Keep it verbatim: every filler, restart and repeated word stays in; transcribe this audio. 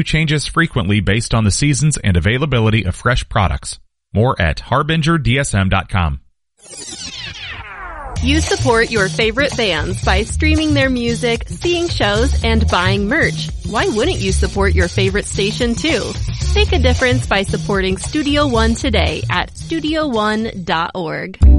changes frequently based on the seasons and availability of fresh products. More at harbinger d s m dot com. You support your favorite bands by streaming their music, seeing shows, and buying merch. Why wouldn't you support your favorite station too? Make a difference by supporting Studio One today at studio one dot org.